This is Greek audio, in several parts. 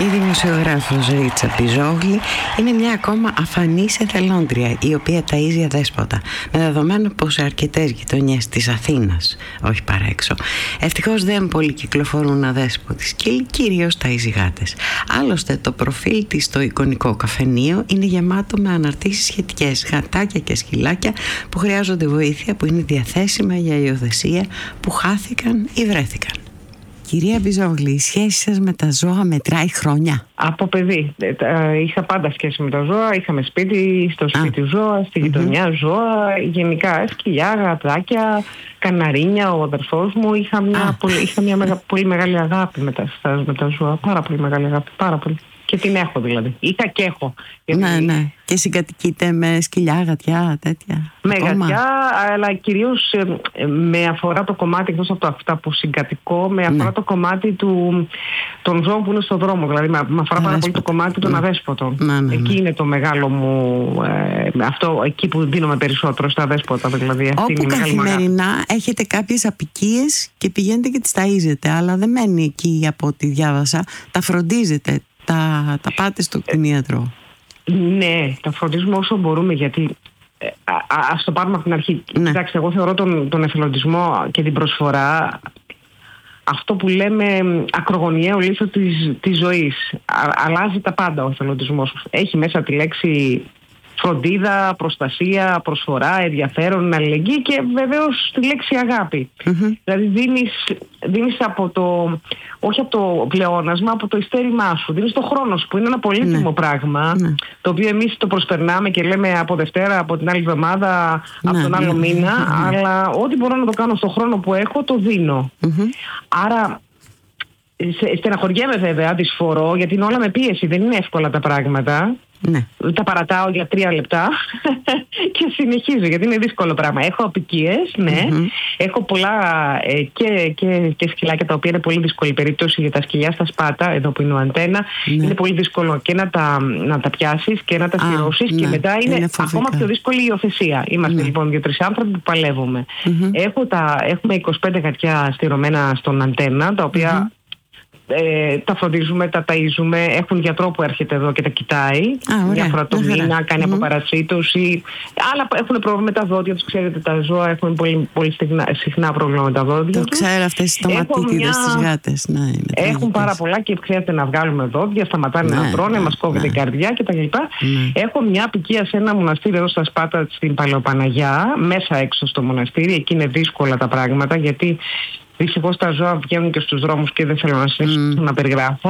Η δημοσιογράφος Ρίτσα Πιζόγλη είναι μια ακόμα αφανής εθελόντρια, η οποία ταΐζει αδέσποτα, με δεδομένο πως σε αρκετές γειτονιές της Αθήνας, όχι παρά έξω, ευτυχώς δεν πολύ κυκλοφορούν αδέσποτες και κυρίως ταΐζει γάτες. Άλλωστε το προφίλ της στο εικονικό καφενείο είναι γεμάτο με αναρτήσεις σχετικές, γατάκια και σκυλάκια που χρειάζονται βοήθεια, που είναι διαθέσιμα για υιοθεσία, που χάθηκαν ή βρέθηκαν. Κυρία Πιζόγλη, η σχέση σας με τα ζώα μετράει χρόνια? Από παιδί. Είχα πάντα σχέση με τα ζώα. Είχαμε σπίτι, στο σπίτι ζώα, στη γειτονιά ζώα. Γενικά σκυλιά, γατάκια, καναρίνια. Ο αδερφός μου είχα μια πολύ μεγάλη αγάπη με τα ζώα. Πάρα πολύ μεγάλη αγάπη. Πάρα πολύ. Και την έχω δηλαδή. Είχα και έχω. Ναι. Και συγκατοικείτε με σκυλιά, γατιά, τέτοια? Με γατιά, αλλά κυρίως με αφορά το κομμάτι, εκτός από αυτά που συγκατοικώ, με αφορά το κομμάτι των ζώων που είναι στον δρόμο. Δηλαδή, με αφορά πάρα πολύ το κομμάτι των αδέσποτων. Εκεί είναι το μεγάλο μου. Αυτό, εκεί που δίνομαι περισσότερο, στα αδέσποτα. Δηλαδή, όπου καθημερινά έχετε κάποιες απικίες και πηγαίνετε και τις ταΐζετε, αλλά δεν μένει εκεί από ό,τι διάβασα. Τα φροντίζετε. Τα πάτε στο κτηνίατρο? Ναι, τα φροντίζουμε όσο μπορούμε, γιατί ας το πάρουμε από την αρχή. Κοιτάξτε, εγώ θεωρώ τον εθελοντισμό και την προσφορά αυτό που λέμε ακρογωνιαίο λίθο της ζωής. Αλλάζει τα πάντα ο εθελοντισμός. Έχει μέσα τη λέξη φροντίδα, προστασία, προσφορά, ενδιαφέρον, αλληλεγγύη και βεβαίως τη λέξη αγάπη. Δηλαδή δίνεις όχι από το πλεόνασμα, από το ειστέρημά σου. Δίνεις το χρόνο σου, που είναι ένα πολύτιμο πράγμα, το οποίο εμείς το προσπερνάμε και λέμε από Δευτέρα, από την άλλη εβδομάδα, από τον άλλο μήνα, αλλά ό,τι μπορώ να το κάνω στον χρόνο που έχω, το δίνω. Άρα στεναχωριέμαι βέβαια, δυσφορώ, γιατί είναι όλα με πίεση, δεν είναι εύκολα τα πράγματα. Ναι. Τα παρατάω για 3 λεπτά και συνεχίζω, γιατί είναι δύσκολο πράγμα. Έχω απικίες, ναι. Έχω πολλά και σκυλάκια, τα οποία είναι πολύ δύσκολη περίπτωση. Για τα σκυλιά στα Σπάτα, εδώ που είναι ο Αντένα, είναι πολύ δύσκολο και να τα πιάσεις και να τα στηρώσεις, και μετά είναι ακόμα πιο δύσκολη η υιοθεσία. Είμαστε λοιπόν 2-3 άνθρωποι που παλεύουμε. Έχουμε 25 γατιά στηρωμένα στον Αντένα, τα οποία τα φροντίζουμε, τα ταΐζουμε. Έχουν γιατρό που έρχεται εδώ και τα κοιτάει μια φορά το μήνα, κάνει αποπαρασίτωση. Άλλα έχουν πρόβλημα με τα δόντια τους. Ξέρετε, τα ζώα έχουν πολύ συχνά πρόβλημα με τα δόντια τους. Το ξέρω, αυτές οι στοματίτιδες στις γάτες. Έχουν πάρα πολλά και ξέρετε να βγάλουμε δόντια, σταματάνε να τρώνε, μας κόβεται η καρδιά κτλ. Έχω μια απικία σε ένα μοναστήρι εδώ στα Σπάτα, στην Παλαιοπαναγιά, μέσα έξω στο μοναστήρι. Εκεί είναι δύσκολα τα πράγματα, γιατί δυστυχώς τα ζώα βγαίνουν και στους δρόμους και δεν θέλω να συνεχίσω να περιγράφω.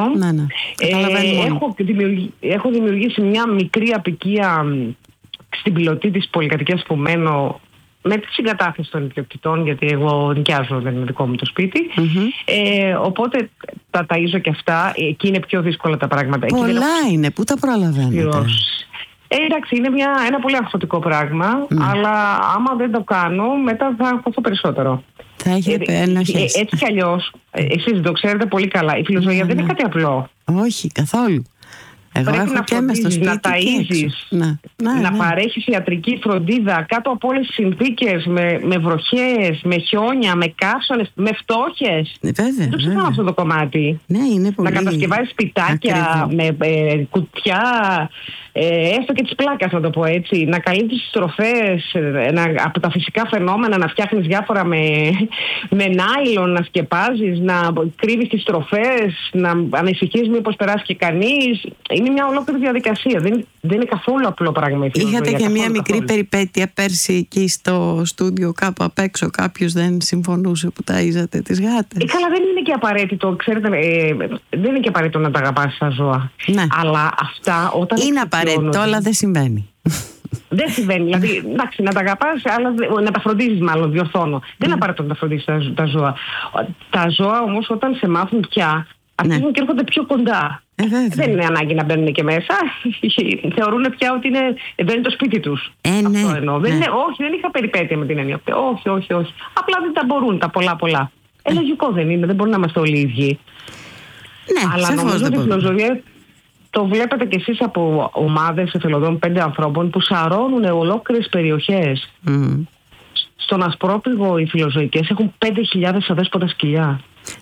Έχω δημιουργήσει μια μικρή απικία στην πιλωτή της πολυκατοικίας που μένω, με τη συγκατάθεση των ιδιοκτητών, γιατί εγώ νοικιάζω, δεν είναι δικό μου το σπίτι. Οπότε τα ταΐζω και αυτά. Εκεί είναι πιο δύσκολα τα πράγματα. Πολλά είναι. Πού τα προλαβαίνετε? Εντάξει, είναι ένα πολύ αγχωτικό πράγμα, αλλά άμα δεν το κάνω, μετά θα αγχωθώ περισσότερο. Θα έχετε ένοχες. Έτσι κι αλλιώς, εσείς το ξέρετε πολύ καλά, η φιλοζωία δεν είναι κάτι απλό. Όχι, καθόλου. Εγώ πρέπει να φροντίζεις, να ταΐζεις, να παρέχεις ιατρική φροντίδα κάτω από όλες τις συνθήκες, με βροχές, με χιόνια, με καύσονες, με φτώχες. Δεν το ξέρω αυτό το κομμάτι. Είναι πολύ... Να κατασκευάζεις σπιτάκια με κουτιά, έστω και της πλάκας, να το πω έτσι. Να καλύπτεις τις τροφές από τα φυσικά φαινόμενα, να φτιάχνεις διάφορα με νάιλον, να σκεπάζεις, να κρύβεις τις τροφές, να ανησυχείς μήπως περάσει και κανείς. Είναι μια ολόκληρη διαδικασία. Δεν είναι καθόλου απλό πράγμα. Είχατε και μια μικρή περιπέτεια πέρσι εκεί στο στούντιο, κάπου απ' έξω. Κάποιος δεν συμφωνούσε που ταΐζατε τις γάτες? Καλά, δεν είναι και απαραίτητο. Ξέρετε, δεν είναι και απαραίτητο να τα αγαπάς τα ζώα. Αλλά αυτά όταν. Είναι απαραίτητο, αλλά δεν συμβαίνει. Δεν συμβαίνει. Δηλαδή, εντάξει, να τα αγαπάς, αλλά να τα φροντίζεις, μάλλον, διορθώνω. Δεν είναι απαραίτητο να τα φροντίζεις τα ζώα. Τα ζώα όμως, όταν σε μάθουν πια, αρχίζουν και έρχονται πιο κοντά. Δεν είναι ανάγκη να μπαίνουν και μέσα. Θεωρούν πια ότι δεν είναι το σπίτι τους. Αυτό εννοώ. Όχι, δεν είχα περιπέτεια με την έννοια. Όχι. Απλά δεν τα μπορούν τα πολλά. Λογικό δεν είναι, δεν μπορούν να είμαστε όλοι ίδιοι. Αλλά νομίζω ότι η φιλοζωία το βλέπετε κι εσείς από ομάδες εθελοντών 5 ανθρώπων που σαρώνουν ολόκληρες περιοχές. Στον Ασπρόπυργο οι φιλοζωικές έχουν 5.000 αδέσποτα σκυλιά.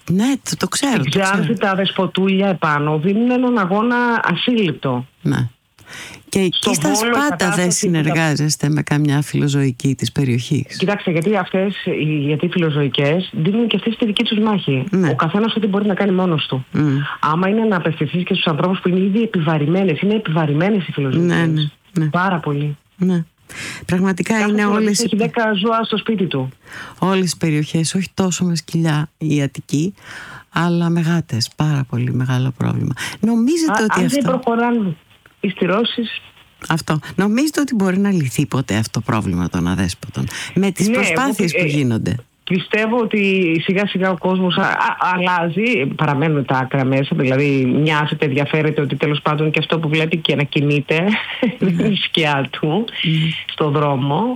Ναι, το ξέρω. Τα δεσποτούλια επάνω δίνουν έναν αγώνα ασύλληπτο. Ναι. Και εκεί στα Σπάτα δεν συνεργάζεστε με καμιά φιλοζωική της περιοχής? Κοιτάξτε, γιατί οι φιλοζωικές δίνουν και αυτές τη δική τους μάχη. Ο καθένας ό,τι μπορεί να κάνει μόνος του. Άμα είναι να απευθυνθείς και στους ανθρώπους που είναι ήδη επιβαρημένες, είναι επιβαρημένες οι φιλοζωικές. Ναι. Πάρα πολύ. Ναι. Πραγματικά είναι όλες. Έχει 10 ζώα στο σπίτι του. Όλες τις περιοχές, όχι τόσο με σκυλιά η Αττική, αλλά με γάτες. Πάρα πολύ μεγάλο πρόβλημα. Νομίζετε ότι αν αυτό. δεν προχωράνε οι στηρώσεις. Αυτό. Νομίζετε ότι μπορεί να λυθεί ποτέ αυτό το πρόβλημα των αδέσποτων με τις προσπάθειες που γίνονται? Πιστεύω ότι σιγά σιγά ο κόσμος αλλάζει, παραμένουν τα άκρα μέσα, δηλαδή μοιάζεται, ενδιαφέρεται ότι τέλος πάντων και αυτό που βλέπει και να κινείται η σκιά του στον δρόμο.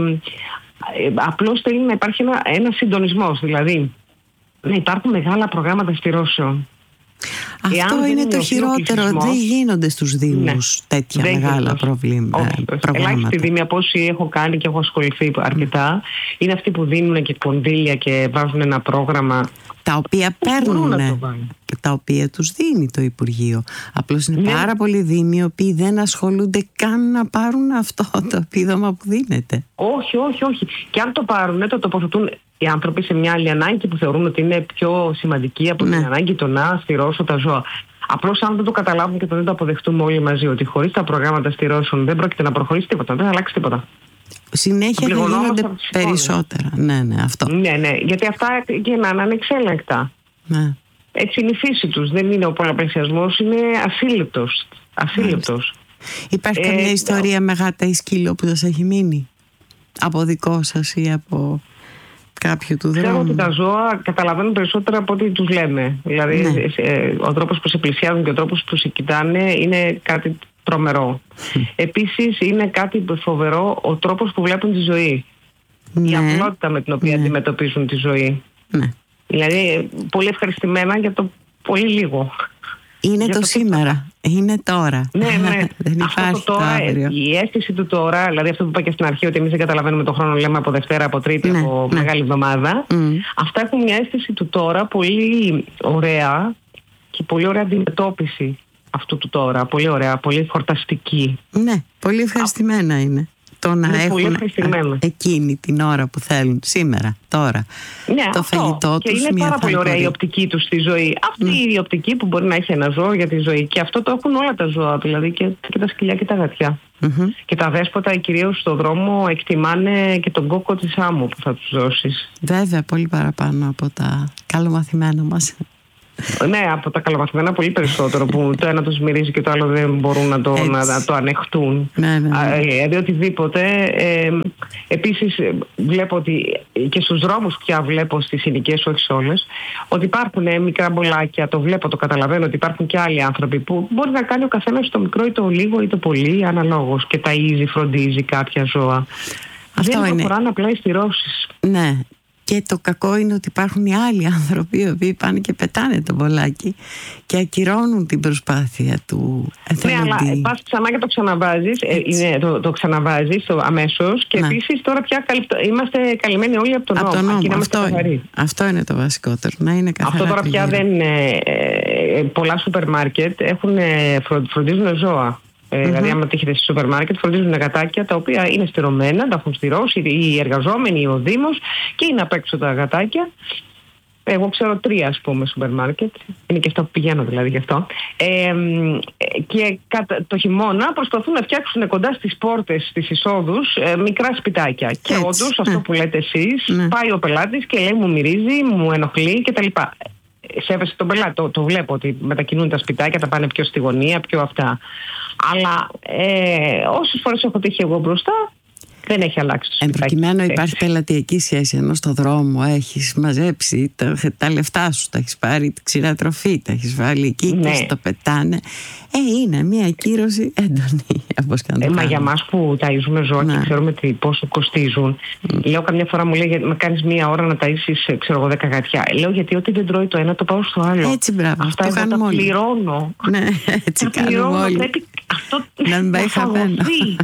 Απλώς θέλει να υπάρχει ένα συντονισμός, δηλαδή να υπάρχουν μεγάλα προγράμματα στηρώσεων. Αυτό είναι το χειρότερο. Δεν γίνονται στους Δήμους τέτοια μεγάλα προβλήματα. Ελάχιστοι Δήμοι, από όσοι έχω κάνει και έχω ασχοληθεί αρκετά, είναι αυτοί που δίνουν και κονδύλια και βάζουν ένα πρόγραμμα. Τα οποία παίρνουν και τα οποία τους δίνει το Υπουργείο. Απλώς είναι πάρα πολλοί Δήμοι οι οποίοι δεν ασχολούνται καν να πάρουν αυτό το επίδομα που δίνεται. Όχι. Και αν το πάρουν, το τοποθετούν οι άνθρωποι σε μια άλλη ανάγκη που θεωρούν ότι είναι πιο σημαντική από την ανάγκη το να στηρώσω τα ζώα. Απλώς αν δεν το καταλάβουν και δεν το αποδεχτούμε όλοι μαζί, ότι χωρίς τα προγράμματα στηρώσεων δεν πρόκειται να προχωρήσει τίποτα, δεν θα αλλάξει τίποτα. Συνέχεια θα γίνονται περισσότερα. Ναι, αυτό. Ναι, γιατί αυτά και να είναι ανεξέλεγκτα. Ναι. Έτσι είναι η φύση τους. Δεν είναι ο πολλαπλασιασμός, είναι ασύλληπτος. Υπάρχει καμία ιστορία με γάτα ή σκύλο που σας έχει μείνει? Από δικό σας ή από κάποιο του δρόμου? Ξέρω ότι τα ζώα καταλαβαίνουν περισσότερα από ό,τι τους λέμε. Δηλαδή ο τρόπος που σε πλησιάζουν και ο τρόπος που σε κοιτάνε είναι κάτι τρομερό. Επίσης είναι κάτι φοβερό ο τρόπος που βλέπουν τη ζωή. Η απλότητα με την οποία αντιμετωπίζουν τη ζωή. Δηλαδή πολύ ευχαριστημένα για το πολύ λίγο. Είναι το σήμερα, είναι τώρα. Ναι. Δεν υπάρχει το τώρα, αύριο. η αίσθηση του τώρα, δηλαδή αυτό που είπα και στην αρχή, ότι εμείς δεν καταλαβαίνουμε τον χρόνο, λέμε από Δευτέρα, από Τρίτη, από Μεγάλη Εβδομάδα. Αυτά έχουν μια αίσθηση του τώρα πολύ ωραία και πολύ ωραία αντιμετώπιση αυτού του τώρα. Πολύ ωραία, πολύ χορταστική. Ναι, πολύ ευχαριστημένα είναι. Το να έχουν εκείνη την ώρα που θέλουν, σήμερα, τώρα, το φαγητό τους. Και είναι πάρα πολύ ωραία η οπτική τους στη ζωή. Αυτή η οπτική που μπορεί να έχει ένα ζώο για τη ζωή. Και αυτό το έχουν όλα τα ζώα, δηλαδή και τα σκυλιά και τα γατιά. Και τα δέσποτα, κυρίως στον δρόμο, εκτιμάνε και τον κόκκο της άμμου που θα τους δώσεις. Βέβαια, πολύ παραπάνω από τα καλομαθημένα μας. Ναι, από τα καλομαθημένα πολύ περισσότερο, που το ένα τους μυρίζει και το άλλο δεν μπορούν να το ανεχτούν. Δηλαδή οτιδήποτε. Επίσης βλέπω ότι και στους δρόμους πια βλέπω στις συνοικίες, όχι σε όλες, ότι υπάρχουν μικρά μπολάκια, το βλέπω, το καταλαβαίνω ότι υπάρχουν και άλλοι άνθρωποι που μπορεί να κάνει ο καθένας το μικρό ή το λίγο ή το πολύ αναλόγως και ταΐζει, φροντίζει κάποια ζώα. Αυτό δεν προχωράνε απλά οι στηρώσεις. Ναι. Και το κακό είναι ότι υπάρχουν οι άλλοι άνθρωποι οι οποίοι πάνε και πετάνε το μπολάκι και ακυρώνουν την προσπάθεια του εθελοντή. Ναι, αλλά πας ξανά και το ξαναβάζεις, το ξαναβάζεις αμέσως και επίσης τώρα πια είμαστε καλυμμένοι όλοι από τον νόμο. Αυτό είναι το βασικότερο, να είναι καθαρά. Αυτό τώρα πια δεν είναι. Πολλά σούπερ μάρκετ φροντίζουν ζώα. Δηλαδή, άμα τύχετε στη σούπερ μάρκετ, φροντίζουν γατάκια τα οποία είναι στηρωμένα, τα έχουν στηρώσει οι εργαζόμενοι, ο Δήμος, και είναι απ' έξω τα γατάκια. Εγώ ξέρω 3, ας πούμε, σούπερ μάρκετ. Είναι και αυτά που πηγαίνω, δηλαδή, γι' αυτό. Και το χειμώνα προσπαθούν να φτιάξουν κοντά στις πόρτες, στις εισόδους, μικρά σπιτάκια. Και όντως, αυτό που λέτε εσείς, πάει ο πελάτης και λέει: μου μυρίζει, μου ενοχλεί κτλ. Σέβεσαι τον πελάτη, το βλέπω ότι μετακινούν τα σπιτάκια, τα πάνε πιο στη γωνία, πιο αυτά. Αλλά όσες φορές έχω τύχει εγώ μπροστά, δεν έχει αλλάξει το σπιτάκι. Εν προκειμένου υπάρχει πελατειακή σχέση, ενώ στο δρόμο έχεις μαζέψει τα λεφτά σου, τα έχεις πάρει τη ξηρά τροφή, τα έχεις βάλει εκεί και στο πετάνε. Είναι μια ακύρωση έντονη. Μα για μας που ταΐζουμε ζώα και ξέρουμε πόσο κοστίζουν, λέω καμιά φορά μου λέει: με κάνεις μία ώρα να ταΐσεις, ξέρω εγώ, 10 γατιά. Λέω: γιατί ό,τι δεν τρώει το ένα το πάω στο άλλο. Έτσι, μπράβο. Αυτά εγώ τα πληρώνω. Ναι, έτσι κάνουμε όλοι. Πρέπει αυτό να μην πάει χαμένο.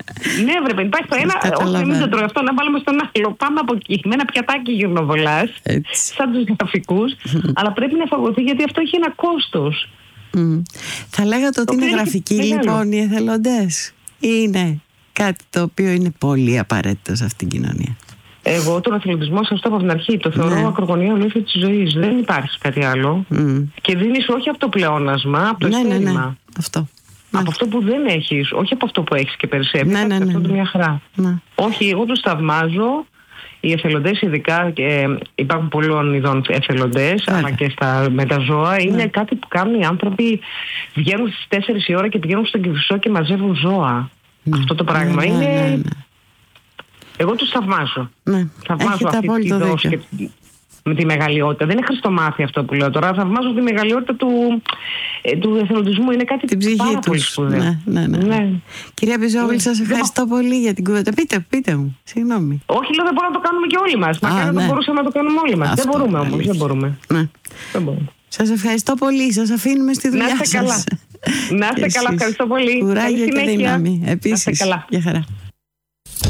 Ναι, βρε, υπάρχει το ένα. Όχι, μην το τρώει αυτό, να βάλουμε στον άλλο. Πάμε από εκεί. Με ένα πιατάκι γυρνοβολάς, σαν τους γραφικούς. Αλλά πρέπει να φαγωθεί, γιατί αυτό έχει ένα κόστος. Θα λέγατε ότι είναι γραφικοί λοιπόν οι εθελοντές, ή είναι κάτι το οποίο είναι πολύ απαραίτητο σε αυτήν την κοινωνία? Εγώ τον εθελοντισμό, σας το από την αρχή, το θεωρώ ακρογωνία ολόκληρη της ζωής. Δεν υπάρχει κάτι άλλο. Και δίνεις όχι από το πλεόνασμα, από το εισόδημα. Αυτό. Από αυτό που δεν έχεις, όχι από αυτό που έχεις και περισσεύει. Αυτό είναι μια χαρά. Όχι, εγώ τους θαυμάζω. Οι εθελοντές, ειδικά, και υπάρχουν πολλών ειδών εθελοντές, αλλά και με τα ζώα, είναι κάτι που κάνουν οι άνθρωποι. Βγαίνουν στις 4 η ώρα και πηγαίνουν στον Κηφισό και μαζεύουν ζώα. Αυτό το πράγμα είναι. Εγώ τους θαυμάζω. Θαυμάζω αυτή τη δόση και με τη μεγαλειότητα. Δεν είναι χριστομάθεια αυτό που λέω τώρα. Θαυμάζω τη μεγαλειότητα του εθελοντισμού. Είναι κάτι πάρα πολύ σπουδαίο. Ναι. Κυρία Μπιζόγλη, σας ευχαριστώ πολύ για την κουβέντα. Πείτε μου. Συγγνώμη. Όχι, λέω, δεν μπορούμε να το κάνουμε και όλοι μας. Μακάρι να μπορούσαμε να το κάνουμε όλοι μας. Δεν μπορούμε όμως. Δεν μπορούμε. Σας ευχαριστώ πολύ. Σας αφήνουμε στη δουλειά σας. Να είστε καλά. Ευχαριστώ πολύ. Κουράγιο και δύναμη. Επίσης. Γεια χαρά.